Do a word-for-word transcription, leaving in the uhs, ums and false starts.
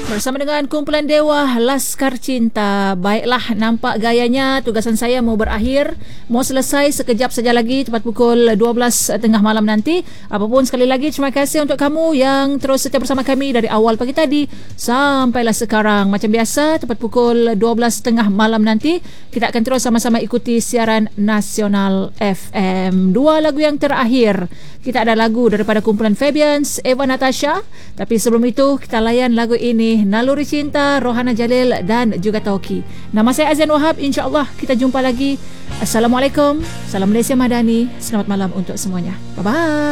Bersama dengan kumpulan Dewa Laskar Cinta. Baiklah, nampak gayanya tugasan saya mau berakhir, mau selesai sekejap saja lagi, tepat pukul dua belas tengah malam nanti. Apapun, sekali lagi terima kasih untuk kamu yang terus setia bersama kami dari awal pagi tadi sampailah sekarang. Macam biasa, tepat pukul dua belas tengah malam nanti kita akan terus sama-sama ikuti siaran Nasional F M. Dua lagu yang terakhir, kita ada lagu daripada kumpulan Fabians, Eva Natasha. Tapi sebelum itu kita layan lagu ini, Naluri Cinta, Rohana Jalil dan juga Tauqi. Nama saya Azian Wahab. InsyaAllah kita jumpa lagi. Assalamualaikum. Salam Malaysia Madani. Selamat malam untuk semuanya. Bye-bye.